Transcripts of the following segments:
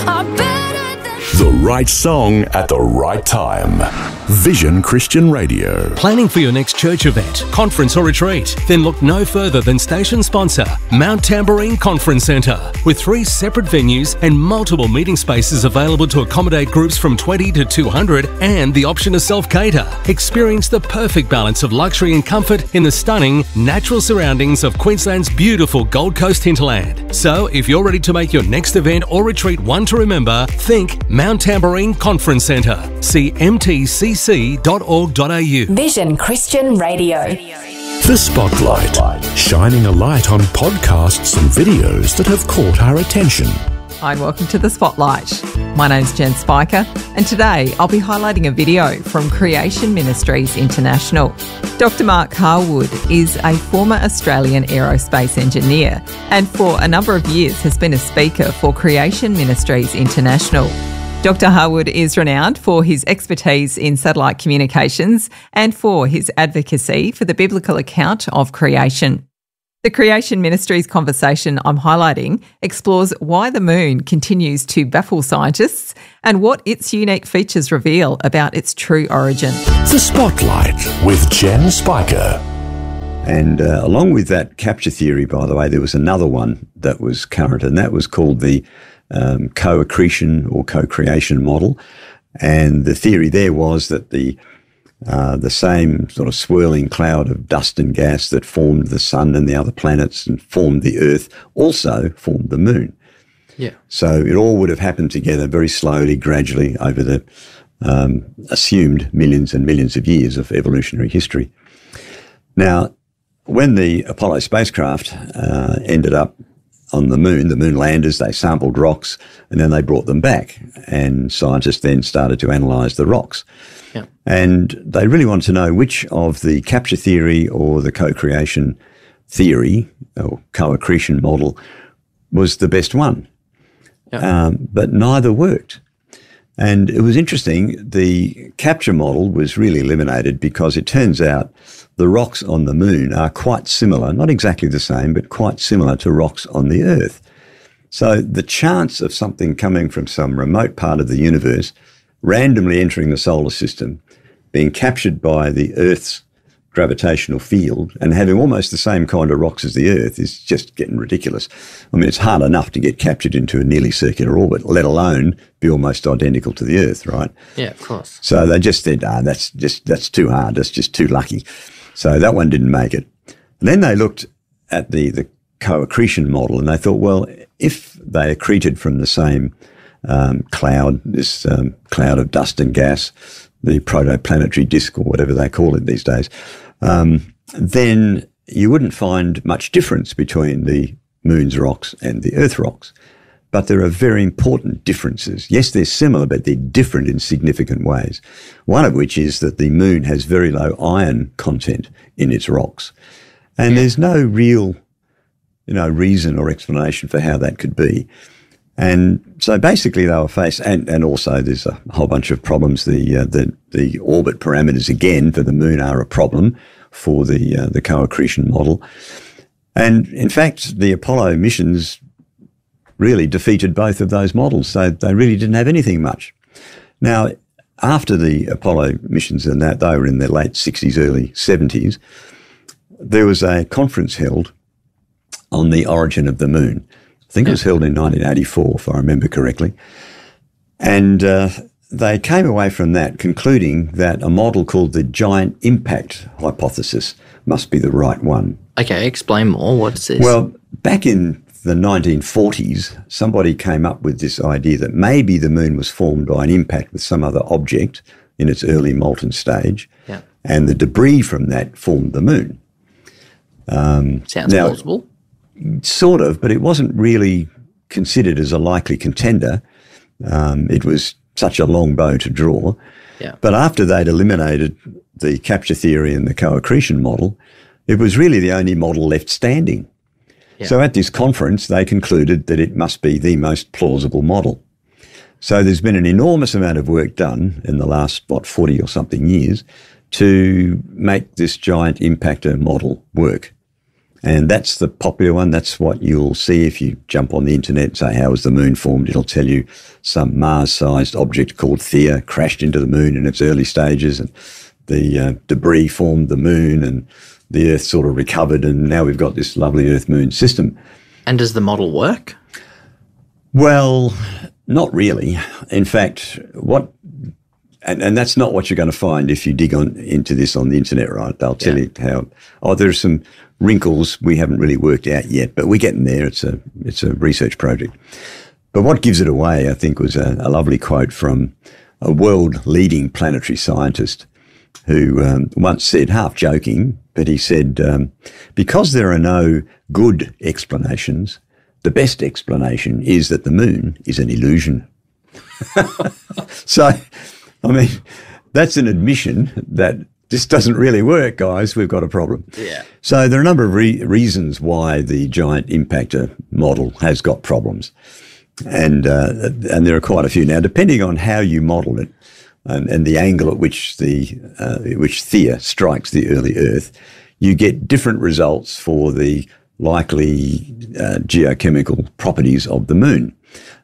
The right song at the right time. Vision Christian Radio. Planning for your next church event, conference or retreat? Then look no further than station sponsor, Mount Tamborine Conference Centre. With 3 separate venues and multiple meeting spaces available to accommodate groups from 20 to 200 and the option to self-cater. Experience the perfect balance of luxury and comfort in the stunning, natural surroundings of Queensland's beautiful Gold Coast hinterland. So if you're ready to make your next event or retreat one to remember, think Mount Tamborine Conference Centre. See mtcc.org.au. Vision Christian Radio. The Spotlight. Shining a light on podcasts and videos that have caught our attention. Hi, and welcome to The Spotlight. My name's Jen Spiker, and today I'll be highlighting a video from Creation Ministries International. Dr. Mark Harwood is a former Australian aerospace engineer and for a number of years has been a speaker for Creation Ministries International. Dr. Harwood is renowned for his expertise in satellite communications and for his advocacy for the biblical account of creation. The Creation Ministries conversation I'm highlighting explores why the moon continues to baffle scientists and what its unique features reveal about its true origin. The Spotlight with Jen Spiker. And along with that capture theory, by the way, there was another one that was current, and that was called the co-accretion or co-creation model. And the theory there was that the same sort of swirling cloud of dust and gas that formed the sun and the other planets and formed the Earth also formed the moon. Yeah. So it all would have happened together very slowly, gradually over the assumed millions and millions of years of evolutionary history. Now, when the Apollo spacecraft ended up on the moon landers, they sampled rocks and then they brought them back. And scientists then started to analyse the rocks. Yeah. And they really wanted to know which of the capture theory or the co-creation theory or co-accretion model was the best one. Yeah. But neither worked. And it was interesting, the capture model was really eliminated because it turns out the rocks on the moon are quite similar, not exactly the same, but quite similar to rocks on the Earth. So the chance of something coming from some remote part of the universe, randomly entering the solar system, being captured by the Earth's gravitational field and having almost the same kind of rocks as the Earth is just getting ridiculous. I mean, it's hard enough to get captured into a nearly circular orbit, let alone be almost identical to the Earth, right? Yeah, of course. So they just said, that's too hard, that's just too lucky. So that one didn't make it. And then they looked at the co-accretion model and they thought, well, if they accreted from the same cloud, this cloud of dust and gas, the protoplanetary disk or whatever they call it these days, then you wouldn't find much difference between the moon's rocks and the Earth rocks. But there are very important differences. Yes, they're similar, but they're different in significant ways. One of which is that the moon has very low iron content in its rocks. And there's no real, reason or explanation for how that could be. And so basically they were faced, and also there's a whole bunch of problems. The orbit parameters, again, for the moon are a problem for the co-accretion model. And in fact, the Apollo missions really defeated both of those models. So they really didn't have anything much. Now, after the Apollo missions and that, they were in their late 60s, early 70s, there was a conference held on the origin of the moon. I think it was held in 1984, if I remember correctly. And they came away from that concluding that a model called the giant impact hypothesis must be the right one. Okay, explain more. What's this? Well, back in the 1940s, somebody came up with this idea that maybe the moon was formed by an impact with some other object in its early molten stage, and the debris from that formed the moon. Sounds plausible. Sort of, but it wasn't really considered as a likely contender. It was such a long bow to draw. Yeah. But after they'd eliminated the capture theory and the co-accretion model, it was really the only model left standing. Yeah. So at this conference, they concluded that it must be the most plausible model. So there's been an enormous amount of work done in the last, 40 or something years to make this giant impactor model work. And that's the popular one. That's what you'll see if you jump on the internet and say, how was the moon formed? It'll tell you some Mars-sized object called Theia crashed into the moon in its early stages, and the debris formed the moon, and the Earth sort of recovered, and now we've got this lovely Earth-Moon system. And does the model work? Well, not really. In fact, and that's not what you're going to find if you dig into this on the internet, right? They'll tell you how, there are some wrinkles we haven't really worked out yet, but we're getting there. It's a research project. But what gives it away, I think, was a lovely quote from a world-leading planetary scientist who once said, half joking, but he said, because there are no good explanations, the best explanation is that the moon is an illusion. So, I mean, that's an admission that this doesn't really work, guys. We've got a problem. Yeah. So there are a number of reasons why the giant impactor model has got problems. And there are quite a few. Now, depending on how you model it and the angle at which which Theia strikes the early Earth, you get different results for the likely geochemical properties of the moon.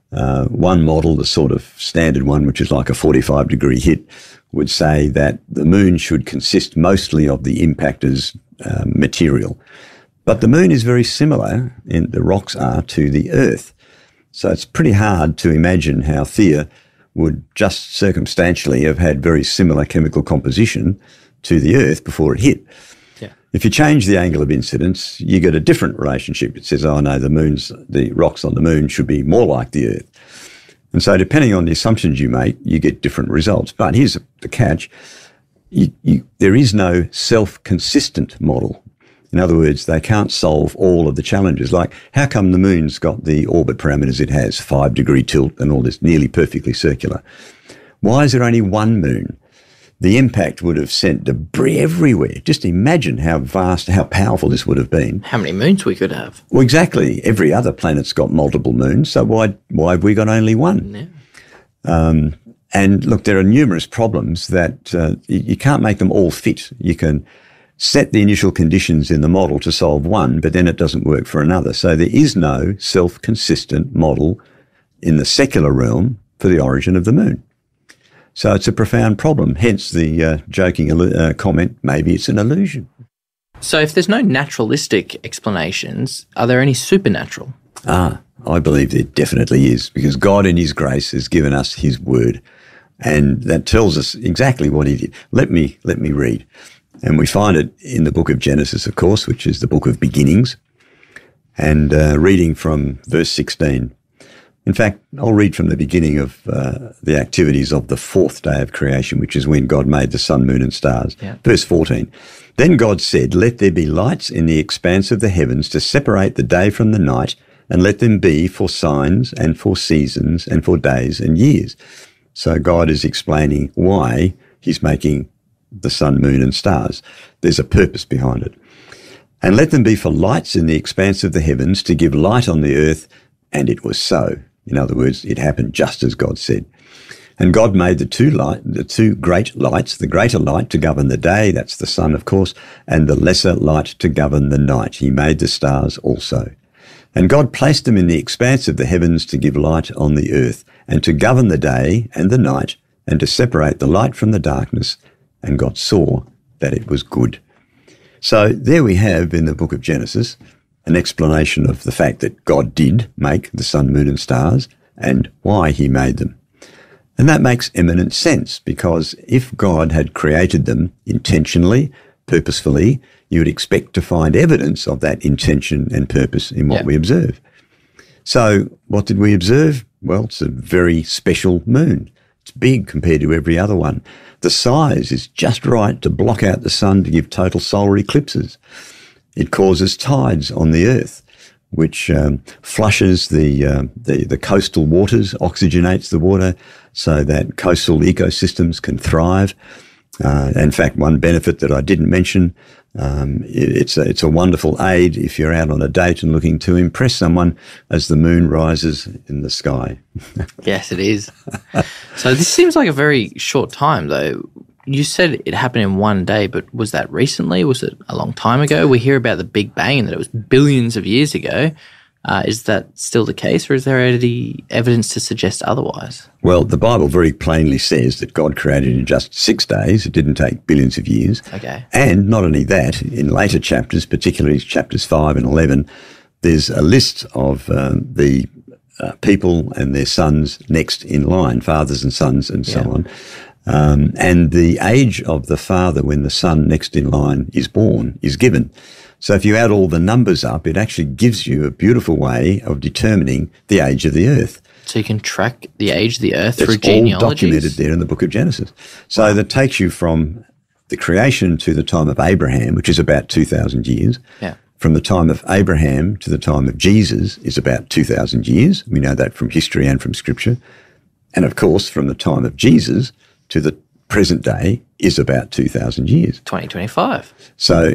One model, the sort of standard one, which is like a 45-degree hit, would say that the moon should consist mostly of the impactor's material. But the moon is very similar, in the rocks are, to the Earth. So it's pretty hard to imagine how Theia would just circumstantially have had very similar chemical composition to the Earth before it hit. Yeah. If you change the angle of incidence, you get a different relationship. It says, oh no, the rocks on the moon should be more like the Earth. And so depending on the assumptions you make, you get different results. But here's the catch. There is no self-consistent model. In other words, they can't solve all of the challenges. Like, how come the moon's got the orbit parameters it has, 5-degree tilt and all this, nearly perfectly circular? Why is there only one moon? The impact would have sent debris everywhere. Just imagine how vast, how powerful this would have been. How many moons we could have. Well, exactly. Every other planet's got multiple moons, so why have we got only one? Yeah. And look, there are numerous problems that you can't make them all fit. You can set the initial conditions in the model to solve one, but then it doesn't work for another. So there is no self-consistent model in the secular realm for the origin of the moon. So it's a profound problem, hence the joking comment, maybe it's an illusion. So if there's no naturalistic explanations, are there any supernatural? I believe there definitely is, because God in his grace has given us his word, and that tells us exactly what he did. Let me read. And we find it in the book of Genesis, of course, which is the book of beginnings, and reading from verse 16. In fact, I'll read from the beginning of the activities of the fourth day of creation, which is when God made the sun, moon and stars. Yeah. Verse 14. Then God said, let there be lights in the expanse of the heavens to separate the day from the night, and let them be for signs and for seasons and for days and years. So God is explaining why he's making the sun, moon and stars. There's a purpose behind it. And let them be for lights in the expanse of the heavens to give light on the earth, and it was so. In other words, it happened just as God said. And God made the two great lights, the greater light to govern the day, that's the sun, of course, and the lesser light to govern the night. He made the stars also. And God placed them in the expanse of the heavens to give light on the earth, and to govern the day and the night, and to separate the light from the darkness. And God saw that it was good. So there we have in the book of Genesis an explanation of the fact that God did make the sun, moon and stars, and why he made them. And that makes eminent sense, because if God had created them intentionally, purposefully, you would expect to find evidence of that intention and purpose in what we observe. So what did we observe? Well, it's a very special moon. It's big compared to every other one. The size is just right to block out the sun to give total solar eclipses. It causes tides on the earth, which flushes the coastal waters, oxygenates the water so that coastal ecosystems can thrive. In fact, one benefit that I didn't mention, it's a wonderful aid if you're out on a date and looking to impress someone as the moon rises in the sky. Yes, it is. So this seems like a very short time, though. you said it happened in one day, but was that recently? Was it a long time ago? We hear about the Big Bang and that it was billions of years ago. Is that still the case, or is there any evidence to suggest otherwise? Well, the Bible very plainly says that God created in just 6 days. It didn't take billions of years. Okay. And not only that, in later chapters, particularly chapters 5 and 11, there's a list of the people and their sons next in line, fathers and sons and so on. And the age of the father when the son next in line is born is given. So if you add all the numbers up, it actually gives you a beautiful way of determining the age of the earth. So you can track the age of the earth through genealogies? It's all documented there in the book of Genesis. So that takes you from the creation to the time of Abraham, which is about 2,000 years. Yeah. From the time of Abraham to the time of Jesus is about 2,000 years. We know that from history and from scripture. And of course, from the time of Jesus to the present day is about 2,000 years. 2025. So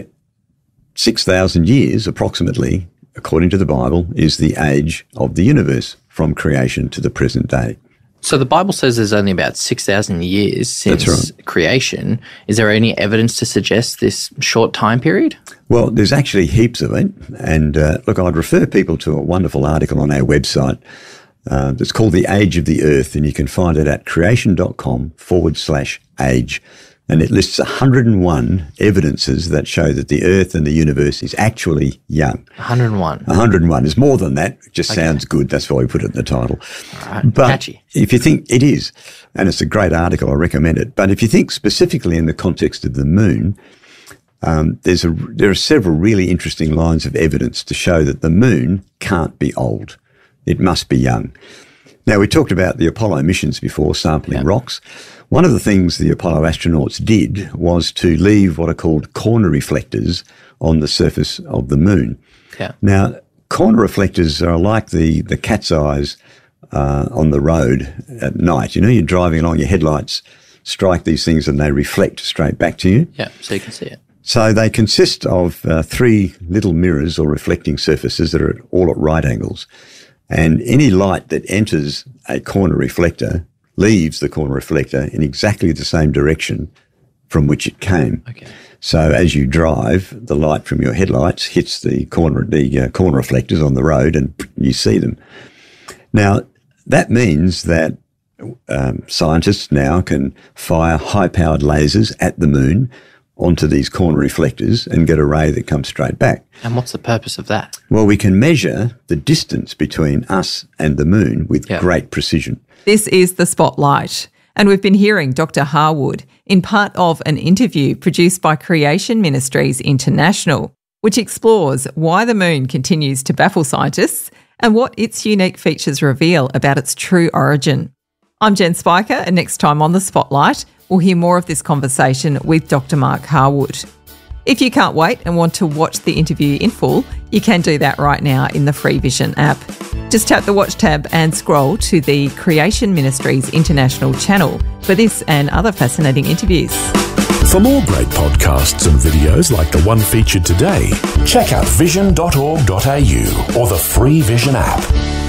6,000 years, approximately, according to the Bible, is the age of the universe from creation to the present day. So the Bible says there's only about 6,000 years since creation. Is there any evidence to suggest this short time period? Well, there's actually heaps of it. And look, I'd refer people to a wonderful article on our website that's called The Age of the Earth, and you can find it at creation.com/age. And it lists 101 evidences that show that the earth and the universe is actually young. 101. 101 is more than that. It just sounds good. That's why we put it in the title. All right. But catchy. If you think it is, and it's a great article, I recommend it. But if you think specifically in the context of the moon, there are several really interesting lines of evidence to show that the moon can't be old. It must be young. Now, we talked about the Apollo missions before, sampling rocks. One of the things the Apollo astronauts did was to leave what are called corner reflectors on the surface of the moon. Yeah. Now, corner reflectors are like the cat's eyes on the road at night. You know, you're driving along, your headlights strike these things and they reflect straight back to you. Yeah, so you can see it. So they consist of 3 little mirrors or reflecting surfaces that are all at right angles. And any light that enters a corner reflector leaves the corner reflector in exactly the same direction from which it came. Okay. So as you drive, the light from your headlights hits the corner reflectors on the road and you see them. Now, that means that scientists now can fire high-powered lasers at the moon onto these corner reflectors and get a ray that comes straight back. And what's the purpose of that? Well, we can measure the distance between us and the moon with great precision. This is The Spotlight, and we've been hearing Dr. Harwood in part of an interview produced by Creation Ministries International, which explores why the moon continues to baffle scientists and what its unique features reveal about its true origin. I'm Jen Spiker, and next time on The Spotlight, we'll hear more of this conversation with Dr. Mark Harwood. If you can't wait and want to watch the interview in full, you can do that right now in the Free Vision app. Just tap the Watch tab and scroll to the Creation Ministries International channel for this and other fascinating interviews. For more great podcasts and videos like the one featured today, check out vision.org.au or the Free Vision app.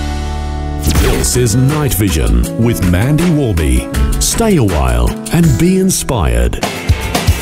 This is Night Vision with Mandy Warby. Stay a while and be inspired.